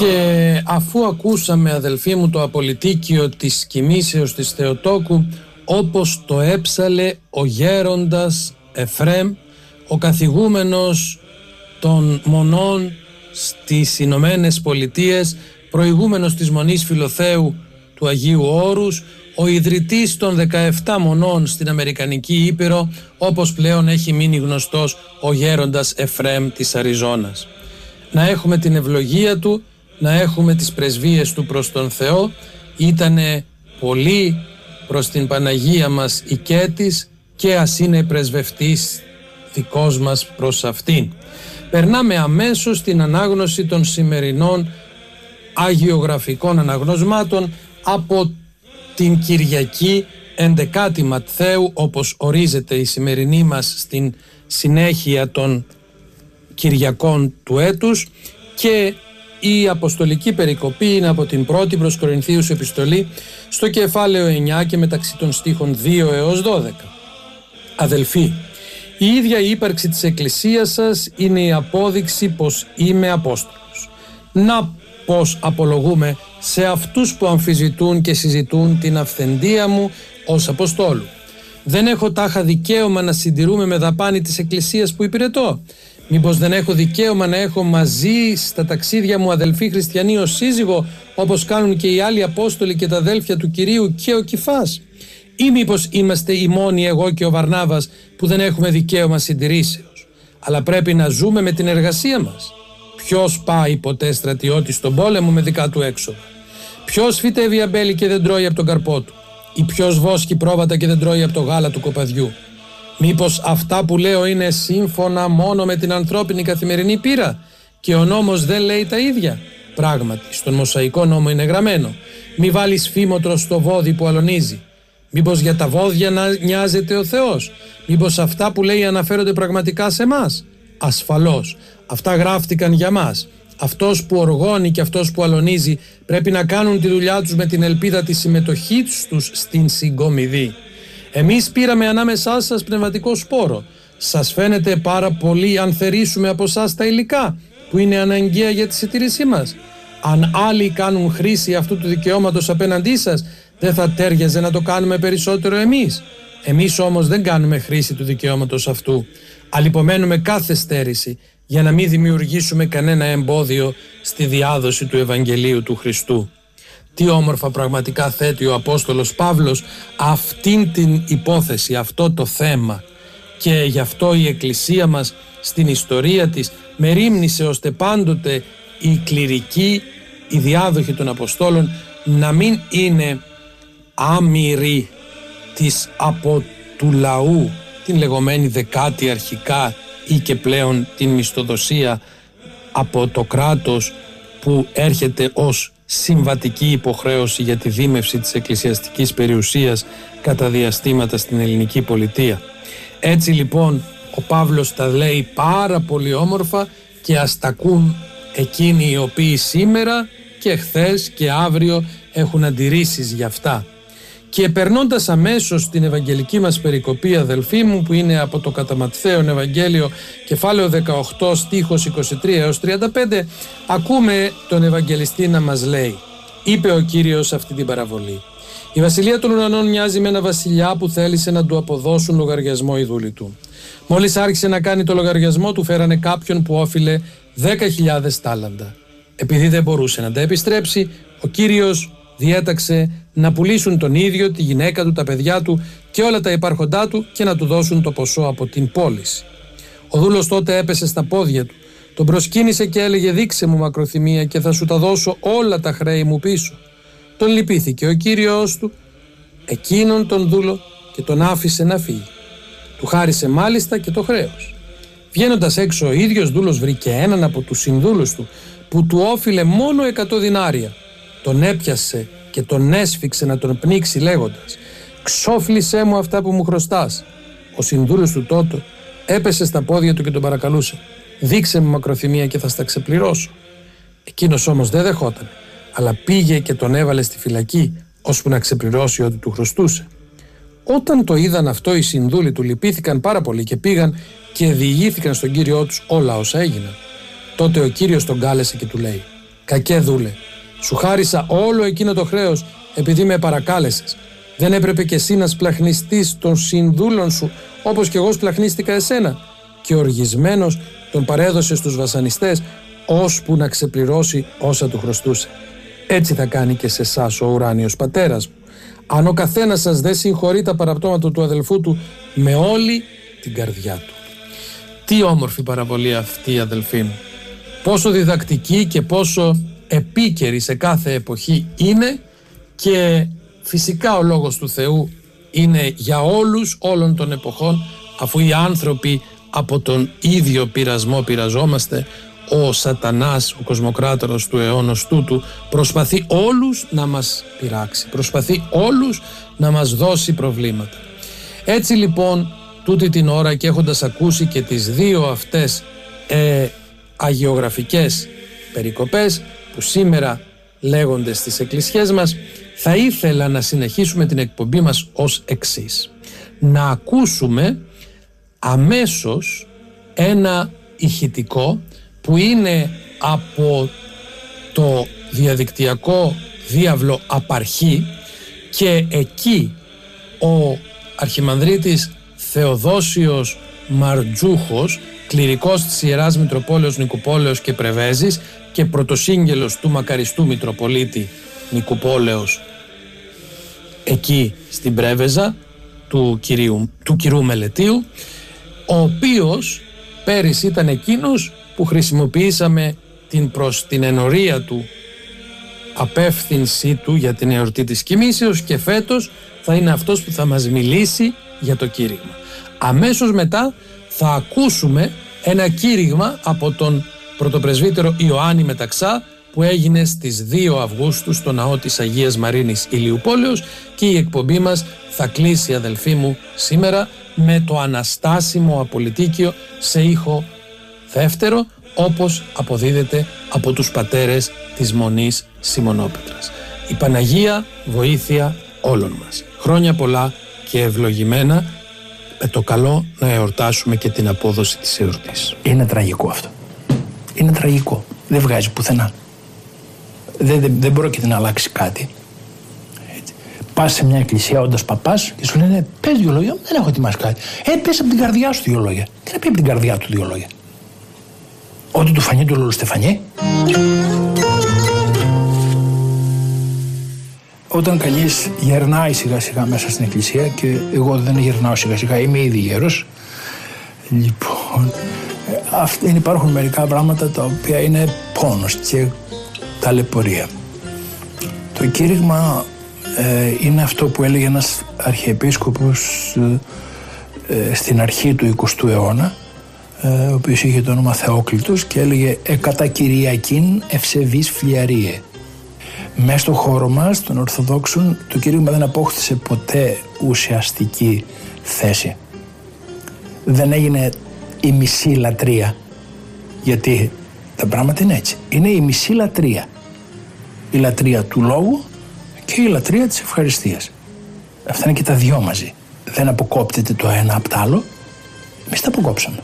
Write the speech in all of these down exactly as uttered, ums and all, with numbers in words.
Και αφού ακούσαμε, αδελφοί μου, το απολυτίκιο της κοιμήσεως της Θεοτόκου, όπως το έψαλε ο γέροντας Εφραίμ, ο καθηγούμενος των μονών στις Ηνωμένες Πολιτείες, προηγούμενος της Μονής Φιλοθέου του Αγίου Όρους, ο ιδρυτής των δεκαεπτά μονών στην Αμερικανική Ήπειρο, όπως πλέον έχει μείνει γνωστός ο γέροντας Εφραίμ της Αριζόνας. Να έχουμε την ευλογία του, να έχουμε τις πρεσβείες του προς τον Θεό. Ήτανε πολύ προς την Παναγία μας οικέτης και ας είναι πρεσβευτής δικός μας προς αυτήν. Περνάμε αμέσως στην ανάγνωση των σημερινών αγιογραφικών αναγνωσμάτων από την Κυριακή ενδεκάτη Ματθαίου, όπως ορίζεται η σημερινή μας στην συνέχεια των Κυριακών του έτους, και η αποστολική περικοπή είναι από την πρώτη προς Κορινθίους επιστολή στο κεφάλαιο εννιά και μεταξύ των στίχων δύο έως δώδεκα. Αδελφοί, η ίδια η ύπαρξη της Εκκλησίας σας είναι η απόδειξη πως είμαι Απόστολος. Να πως απολογούμε σε αυτούς που αμφισβητούν και συζητούν την αυθεντία μου ως Αποστόλου. Δεν έχω τάχα δικαίωμα να συντηρούμε με δαπάνη της Εκκλησίας που υπηρετώ? Μήπως δεν έχω δικαίωμα να έχω μαζί στα ταξίδια μου αδελφοί χριστιανοί ως σύζυγο, όπως κάνουν και οι άλλοι Απόστολοι και τα αδέλφια του Κυρίου και ο Κηφάς? Ή μήπως είμαστε οι μόνοι, εγώ και ο Βαρνάβας, που δεν έχουμε δικαίωμα συντηρήσεως, αλλά πρέπει να ζούμε με την εργασία μας? Ποιος πάει ποτέ στρατιώτη στον πόλεμο με δικά του έξοδα? Ποιος φυτεύει αμπέλι και δεν τρώει από τον καρπό του? Ή ποιος βόσκει πρόβατα και δεν τρώει από το γάλα του κοπαδιού? Μήπως αυτά που λέω είναι σύμφωνα μόνο με την ανθρώπινη καθημερινή πείρα και ο νόμος δεν λέει τα ίδια? Πράγματι, στον Μωσαϊκό νόμο είναι γραμμένο: μη βάλεις φήμοτρο στο βόδι που αλωνίζει. Μήπως για τα βόδια να νοιάζεται ο Θεός? Μήπως αυτά που λέει αναφέρονται πραγματικά σε μας? Ασφαλώς, αυτά γράφτηκαν για μας. Αυτός που οργώνει και αυτός που αλωνίζει πρέπει να κάνουν τη δουλειά τους με την ελπίδα της συμμετοχής τους στην συγκομιδή. Εμείς πήραμε ανάμεσά σας πνευματικό σπόρο. Σας φαίνεται πάρα πολύ αν θερήσουμε από εσάς τα υλικά που είναι αναγκαία για τη συντήρησή μας? Αν άλλοι κάνουν χρήση αυτού του δικαιώματος απέναντί σας, δεν θα τέριαζε να το κάνουμε περισσότερο εμείς? Εμείς όμως δεν κάνουμε χρήση του δικαιώματος αυτού. Αλλιπομένουμε κάθε στέρηση για να μην δημιουργήσουμε κανένα εμπόδιο στη διάδοση του Ευαγγελίου του Χριστού. Τι όμορφα πραγματικά θέτει ο Απόστολος Παύλος αυτήν την υπόθεση, αυτό το θέμα, και γι' αυτό η Εκκλησία μας στην ιστορία της μερίμνησε ώστε πάντοτε οι κληρικοί, οι διάδοχοι των Αποστόλων, να μην είναι άμυροι της από του λαού, την λεγόμενη δεκάτη αρχικά ή και πλέον την μισθοδοσία από το κράτος που έρχεται ως συμβατική υποχρέωση για τη δίμευση της εκκλησιαστικής περιουσίας κατά διαστήματα στην ελληνική πολιτεία. Έτσι λοιπόν ο Παύλος τα λέει πάρα πολύ όμορφα και ας τα ακούν εκείνοι οι οποίοι σήμερα και χθες και αύριο έχουν αντιρρήσεις για αυτά. Και περνώντας αμέσως στην Ευαγγελική μας περικοπή, αδελφοί μου, που είναι από το κατά Ματθαίον Ευαγγέλιο κεφάλαιο δεκαοκτώ στίχος είκοσι τρία έως τριάντα πέντε, ακούμε τον Ευαγγελιστή να μας λέει: είπε ο Κύριος αυτή την παραβολή. Η βασιλεία των ουρανών μοιάζει με ένα βασιλιά που θέλησε να του αποδώσουν λογαριασμό οι δούλοι του. Μόλις άρχισε να κάνει το λογαριασμό του, φέρανε κάποιον που όφιλε δέκα χιλιάδες τάλαντα. Επειδή δεν μπορούσε να τα επιστρέψει, ο Κύριος διέταξε να πουλήσουν τον ίδιο, τη γυναίκα του, τα παιδιά του και όλα τα υπάρχοντά του και να του δώσουν το ποσό από την πώληση. Ο δούλος τότε έπεσε στα πόδια του, τον προσκύνησε και έλεγε: δείξε μου μακροθυμία και θα σου τα δώσω όλα τα χρέη μου πίσω. Τον λυπήθηκε ο κύριος του εκείνον τον δούλο και τον άφησε να φύγει. Του χάρισε μάλιστα και το χρέος. Βγαίνοντας έξω, ο ίδιος δούλος βρήκε έναν από τους συνδούλους του που του όφιλε μόνο εκατό δινάρια. Τον έπιασε και τον έσφιξε να τον πνίξει λέγοντας: «Ξόφλησέ μου αυτά που μου χρωστάς». Ο συνδούλος του τότε έπεσε στα πόδια του και τον παρακαλούσε: «Δείξε μου μακροθυμία και θα στα ξεπληρώσω». Εκείνος όμως δεν δεχόταν, αλλά πήγε και τον έβαλε στη φυλακή ώσπου να ξεπληρώσει ό,τι του χρωστούσε. Όταν το είδαν αυτό, οι συνδούλοι του λυπήθηκαν πάρα πολύ και πήγαν και διηγήθηκαν στον κύριό τους όλα όσα έγιναν. Τότε ο κύριος τον κάλεσε και του λέει: Κακέ δούλε. Σου χάρισα όλο εκείνο το χρέος επειδή με παρακάλεσες. Δεν έπρεπε κι εσύ να σπλαχνιστείς των συνδούλων σου όπως κι εγώ σπλαχνίστηκα εσένα? Και οργισμένος τον παρέδωσε στους βασανιστές ώσπου να ξεπληρώσει όσα του χρωστούσε. Έτσι θα κάνει και σε εσάς ο ουράνιος πατέρας μου. Αν ο καθένας σας δεν συγχωρεί τα παραπτώματα του αδελφού του με όλη την καρδιά του. Τι όμορφη παραβολή αυτή, αδελφοί μου. Πόσο διδακτική και πόσο επίκαιρη σε κάθε εποχή είναι, και φυσικά ο λόγος του Θεού είναι για όλους όλων των εποχών, αφού οι άνθρωποι από τον ίδιο πειρασμό πειραζόμαστε. Ο σατανάς, ο κοσμοκράτορας του αιώνος τούτου, προσπαθεί όλους να μας πειράξει, προσπαθεί όλους να μας δώσει προβλήματα. Έτσι λοιπόν, τούτη την ώρα και έχοντας ακούσει και τις δύο αυτές ε, αγιογραφικές περικοπές που σήμερα λέγονται στις εκκλησιές μας, θα ήθελα να συνεχίσουμε την εκπομπή μας ως εξής. Να ακούσουμε αμέσως ένα ηχητικό που είναι από το διαδικτυακό διάβλο Απαρχή, και εκεί ο Αρχιμανδρίτης Θεοδόσιος Μαρτζούχος, κληρικός της Ιεράς Μητροπόλεως Νικουπόλεως και Πρεβέζης και πρωτοσύγγελος του μακαριστού Μητροπολίτη Νικουπόλεως εκεί στην Πρέβεζα του, κυρίου, του κυρίου Μελετίου, ο οποίος πέρυσι ήταν εκείνος που χρησιμοποιήσαμε την προς την ενορία του απεύθυνσή του για την εορτή της Κοιμήσεως, και φέτος θα είναι αυτός που θα μας μιλήσει για το κήρυγμα. Αμέσως μετά θα ακούσουμε ένα κήρυγμα από τον πρωτοπρεσβύτερο Ιωάννη Μεταξά που έγινε στις δύο Αυγούστου στο ναό της Αγίας Μαρίνης Ηλιουπόλεως, και η εκπομπή μας θα κλείσει, αδελφοί μου, σήμερα με το αναστάσιμο απολυτίκιο σε ήχο δεύτερο, όπως αποδίδεται από τους πατέρες της Μονής Σιμωνόπετρας. Η Παναγία βοήθεια όλων μας. Χρόνια πολλά και ευλογημένα, με το καλό να εορτάσουμε και την απόδοση της εορτής. Είναι τραγικό αυτό. Είναι τραγικό. Δεν βγάζει πουθενά. Δεν, δεν, δεν πρόκειται να αλλάξει κάτι. Πας σε μια εκκλησία όντας παπάς και σου λένε πες δύο λόγια. Δεν έχω ετοιμάσει κάτι. Ε, πες από την καρδιά σου δύο λόγια. Τι να πει από την καρδιά του δύο λόγια? Ό,τι του φανεί του Λολοστεφανιέ. Όταν κανείς γερνάει σιγά σιγά μέσα στην εκκλησία, και εγώ δεν γερνάω σιγά σιγά, είμαι ήδη γέρος, λοιπόν, αυτά, υπάρχουν μερικά πράγματα τα οποία είναι πόνος και ταλαιπωρία. Το κήρυγμα ε, είναι αυτό που έλεγε ένας αρχιεπίσκοπος ε, ε, στην αρχή του εικοστού αιώνα, ε, ο οποίος είχε το όνομα Θεόκλητος, και έλεγε «Ε κατά Κυριακήν ευσεβείς φλιαρίε». Μέσα στο χώρο μας, των Ορθοδόξων, το κήρυγμα δεν απόκτησε ποτέ ουσιαστική θέση. Δεν έγινε η μισή λατρεία, γιατί τα πράγματα είναι έτσι. Είναι η μισή λατρεία. Η λατρεία του λόγου και η λατρεία της ευχαριστίας. Αυτά είναι και τα δυο μαζί. Δεν αποκόπτεται το ένα από το άλλο. Εμείς τα αποκόψαμε.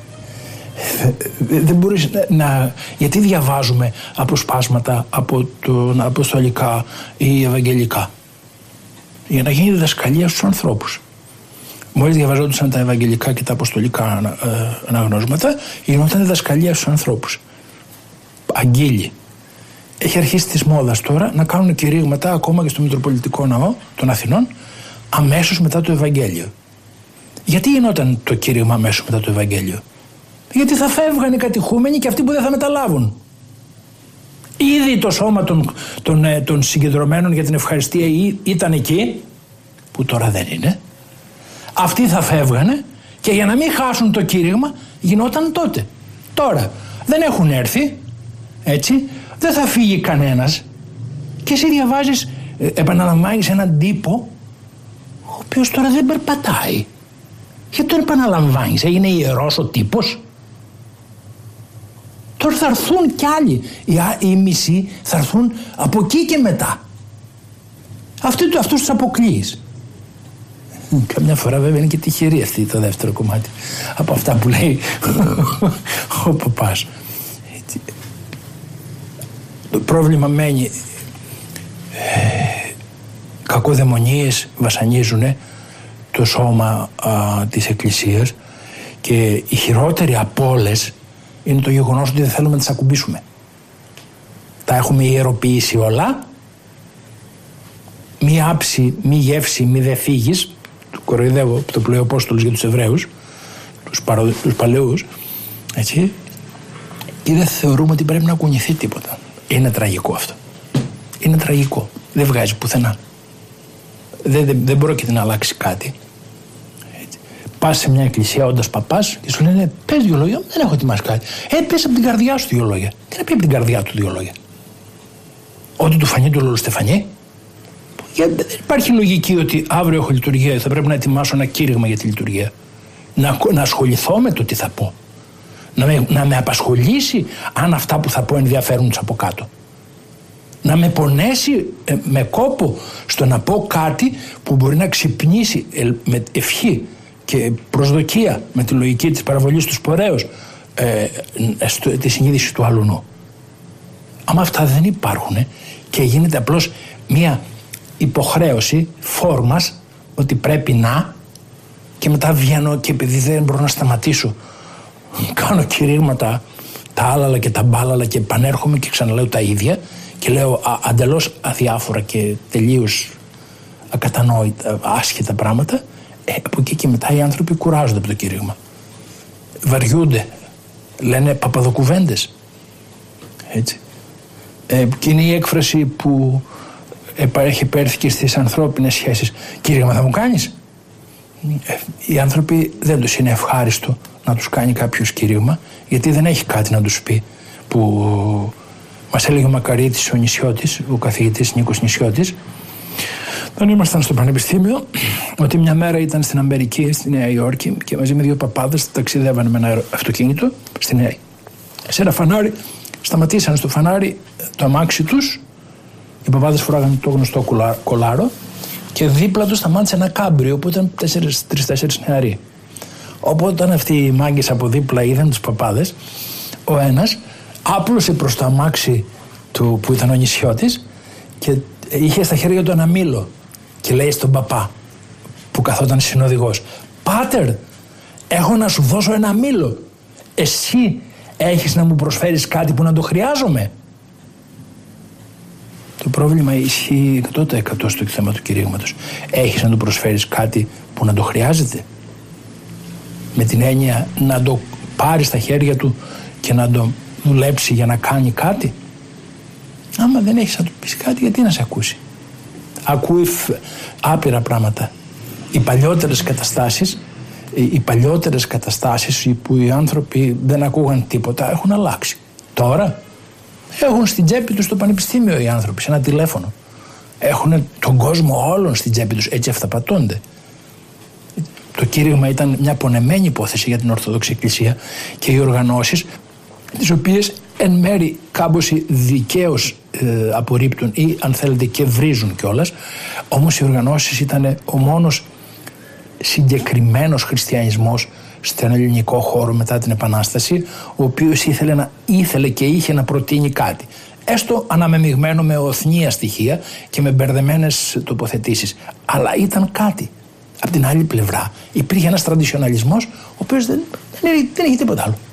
Δεν μπορείς να... Γιατί διαβάζουμε αποσπάσματα από τον αποστολικά ή ευαγγελικά? Για να γίνει διδασκαλία στους ανθρώπους. Μόλις διαβαζόντουσαν τα ευαγγελικά και τα αποστολικά αναγνώσματα, γινόταν διδασκαλία στους ανθρώπους. Αγγείλει. Έχει αρχίσει της μόδας τώρα να κάνουν κηρύγματα ακόμα και στο Μητροπολιτικό Ναό των Αθηνών αμέσως μετά το Ευαγγέλιο. Γιατί γινόταν το κήρυγμα αμέσως μετά το Ευαγγέλιο? Γιατί θα φεύγαν οι κατηχούμενοι και αυτοί που δεν θα μεταλάβουν. Ήδη το σώμα των, των, των συγκεντρωμένων για την ευχαριστία ήταν εκεί, που τώρα δεν είναι. Αυτοί θα φεύγανε και για να μην χάσουν το κήρυγμα γινόταν τότε. Τώρα δεν έχουν έρθει, έτσι, δεν θα φύγει κανένας, και εσύ διαβάζεις, ε, επαναλαμβάνεις έναν τύπο ο οποίος τώρα δεν περπατάει. Γιατί τον επαναλαμβάνεις? Έγινε ιερός ο τύπος? Τώρα θα έρθουν κι άλλοι. Οι, οι μισοί θα έρθουν από εκεί και μετά. Αυτοί, αυτούς τους αποκλείεις. Καμιά φορά βέβαια είναι και τυχερή αυτή το δεύτερο κομμάτι από αυτά που λέει ο παπάς. Το πρόβλημα μένει. Ε, κακοδαιμονίες βασανίζουν το σώμα α, της Εκκλησίας και η χειρότερη από όλες είναι το γεγονός ότι δεν θέλουμε να τις ακουμπήσουμε. Τα έχουμε ιεροποιήσει όλα. Μη άψη, μη γεύση, μη δε φύγεις. Το κοροϊδεύω, το λέει ο Απόστολος για τους Εβραίους, τους, παρο, τους παλαιούς, έτσι. Και δεν θεωρούμε ότι πρέπει να κουνηθεί τίποτα. Είναι τραγικό αυτό. Είναι τραγικό. Δεν βγάζει πουθενά. Δεν, δεν, δεν πρόκειται να αλλάξει κάτι. Πας σε μια εκκλησία όντας παπάς και σου λένε πες δύο λόγια. Δεν έχω ετοιμάσει κάτι. Ε, πες από την καρδιά σου δύο λόγια. Τι να πει από την καρδιά του δύο λόγια. Ό,τι του φανεί του Λολοστεφανή. Δεν υπάρχει λογική ότι αύριο έχω λειτουργία, θα πρέπει να ετοιμάσω ένα κήρυγμα για τη λειτουργία. Να, να ασχοληθώ με το τι θα πω. Να με, να με απασχολήσει αν αυτά που θα πω ενδιαφέρουν τους από κάτω. Να με πονέσει ε, με κόπο στο να πω κάτι που μπορεί να ξυπνήσει ε, με ευχή και προσδοκία με τη λογική της παραβολής του σπορέως ε, στο, τη συνείδηση του αλουνού. Άμα αυτά δεν υπάρχουν και γίνεται απλώς μία υποχρέωση φόρμας ότι πρέπει να, και μετά βγαίνω και επειδή δεν μπορώ να σταματήσω κάνω κηρύγματα τα άλλα και τα μπάλαλα και επανέρχομαι και ξαναλέω τα ίδια και λέω α, αντελώς αδιάφορα και τελείως ακατανόητα, άσχετα πράγματα. Ε, από εκεί και μετά οι άνθρωποι κουράζονται από το κήρυγμα, βαριούνται, λένε παπαδοκουβέντες, έτσι. Ε, και είναι η έκφραση που έχει επέρθει και στις ανθρώπινες σχέσεις. Κήρυγμα θα μου κάνεις? Ε, οι άνθρωποι δεν τους είναι ευχάριστο να τους κάνει κάποιος κήρυγμα, γιατί δεν έχει κάτι να τους πει. Που μας έλεγε ο Μακαρίτης ο Νησιώτης, ο καθηγητής Νίκος Νησιώτης, όταν ήμασταν στο πανεπιστήμιο, ότι μια μέρα ήταν στην Αμερική, στη Νέα Υόρκη, και μαζί με δύο παπάδες ταξιδεύανε με ένα αυτοκίνητο στη Νέα. Σε ένα φανάρι, σταματήσαν στο φανάρι το αμάξι τους. Οι παπάδες φοράγανε το γνωστό κολάρο και δίπλα τους σταμάτησε ένα κάμπριο που ήταν τρεις-τέσσερις νεαροί. Οπότε όταν αυτοί οι μάγκες από δίπλα είδαν τους παπάδες, ο ένας άπλωσε προς το αμάξι του που ήταν ο Νησιώτης και είχε στα χέρια του ένα μήλο και λέει στον παπά που καθόταν συνοδηγός, «Πάτερ, έχω να σου δώσω ένα μήλο. Εσύ έχεις να μου προσφέρεις κάτι που να το χρειάζομαι?» Το πρόβλημα ισχύει εκατό τοις εκατό στο θέμα του κηρύγματος. Έχεις να του προσφέρεις κάτι που να το χρειάζεται? Με την έννοια να το πάρει στα χέρια του και να το δουλέψει για να κάνει κάτι. Άμα δεν έχεις να του πεις κάτι, γιατί να σε ακούσει? Ακούει άπειρα πράγματα. Οι παλιότερες καταστάσεις, οι παλιότερες καταστάσεις που οι άνθρωποι δεν ακούγαν τίποτα έχουν αλλάξει. Τώρα έχουν στην τσέπη τους το πανεπιστήμιο οι άνθρωποι, σε ένα τηλέφωνο. Έχουν τον κόσμο όλων στην τσέπη τους, έτσι αυταπατώνται. Το κήρυγμα ήταν μια πονεμένη υπόθεση για την Ορθόδοξη Εκκλησία και οι οργανώσεις, τις οποίες εν μέρη κάμποσοι δικαίως ε, απορρίπτουν ή αν θέλετε και βρίζουν κιόλας, όμως οι οργανώσεις ήταν ο μόνος συγκεκριμένος χριστιανισμός στον ελληνικό χώρο μετά την Επανάσταση, ο οποίος ήθελε, να, ήθελε και είχε να προτείνει κάτι. Έστω αναμεμειγμένο με οθνία στοιχεία και με μπερδεμένες τοποθετήσεις. Αλλά ήταν κάτι. Απ' την άλλη πλευρά υπήρχε ένας τραντισιοναλισμός, ο οποίος δεν, δεν, δεν είχε τίποτα άλλο.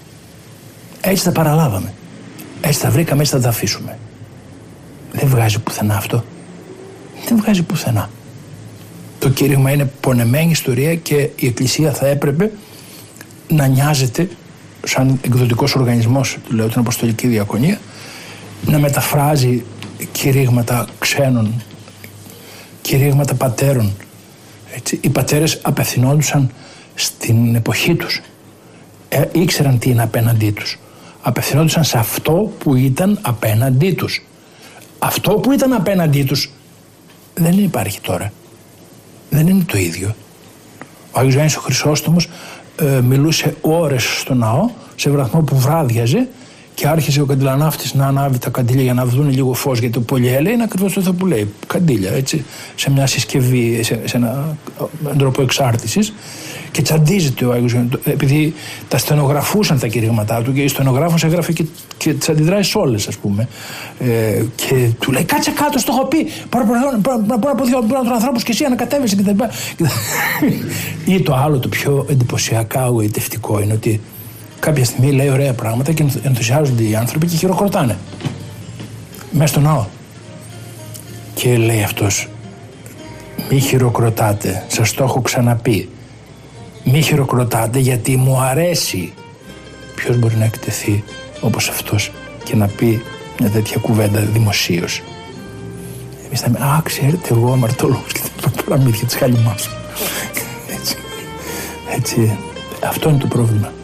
Έτσι τα παραλάβαμε. Έτσι τα βρήκαμε, έτσι θα τα αφήσουμε. Δεν βγάζει πουθενά αυτό. Δεν βγάζει πουθενά. Το κήρυγμα είναι πονεμένη ιστορία και η Εκκλησία θα έπρεπε να νοιάζεται σαν εκδοτικός οργανισμός, λέω την Αποστολική Διακονία, να μεταφράζει κηρύγματα ξένων, κηρύγματα πατέρων. Έτσι, οι πατέρες απευθυνόντουσαν στην εποχή τους. Ε, ήξεραν τι είναι απέναντί τους. Απευθυνόντουσαν σε αυτό που ήταν απέναντί τους. Αυτό που ήταν απέναντί τους δεν υπάρχει τώρα. Δεν είναι το ίδιο. Ο Άγιος Γιάννης ο Χρυσόστομος ε, μιλούσε ώρες στο ναό, σε βαθμό που βράδιαζε και άρχισε ο καντιλανάφτης να ανάβει τα καντήλια για να δουν λίγο φως, γιατί το πολυέλαιο είναι ακριβώς αυτό που λέει, καντήλια, έτσι, σε μια συσκευή, σε, σε έναν τρόπο εξάρτησης, και τσαντίζεται ο Άγιος Γιώργος, επειδή τα στενογραφούσαν τα κηρύγματά του και η στενογράφος έγραφε και, και τις αντιδράσεις όλες, ας πούμε. Ε, και του λέει: κάτσε κάτω, στο έχω πει. Μπορώ να πω δύο του ανθρώπου και εσύ ανακατεύεσαι κτλ. Ή το άλλο, το πιο εντυπωσιακά γοητευτικό είναι ότι κάποια στιγμή λέει ωραία πράγματα και ενθουσιάζονται οι άνθρωποι και χειροκροτάνε. Μέσα στο ναό. Και λέει αυτός: μη χειροκροτάτε, σας το έχω ξαναπεί. Μη χειροκροτάτε γιατί μου αρέσει. Ποιος μπορεί να εκτεθεί όπως αυτός και να πει μια τέτοια κουβέντα δημοσίως? Εμείς θα λέμε: α, ξέρετε, εγώ αμαρτωλός και τα παραμύθια της χαλιμάς. Έτσι, έτσι, αυτό είναι το πρόβλημα.